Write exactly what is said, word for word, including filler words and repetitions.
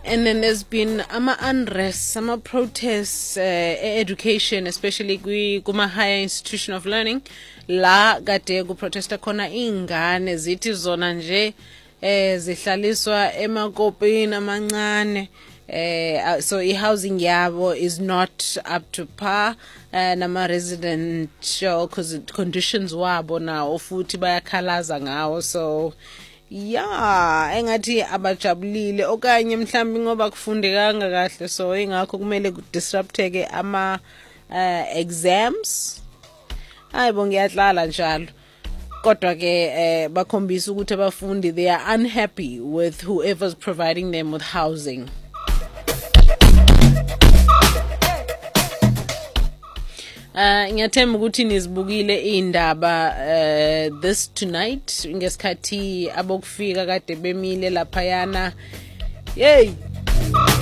And then there's been ama unrest, some protests, uh, education, especially kuma higher institution of learning. La kade ku protesta khona ingane zithi zona nje eh zihlaliswa emakopini amancane. Uh, so i-housing yabo is not up to par uh, nama residential conditions wabo nawo futhi bayakhalaza ngawo. So yeah, engathi abajabulile okanye mhlambi ngoba kufundekanga kahle, so ingakho kumele kudisrupteke ama uh, exams. Hayibo ngiyahlala njalo, kodwa ke eh, bakhombisa ukuthi abafundi they are unhappy with whoever's providing them with housing. Uh ngiyathemba ukuthi nizibukile indaba uh, this tonight ngesikhathi abokufika kade bemile laphayana. Yey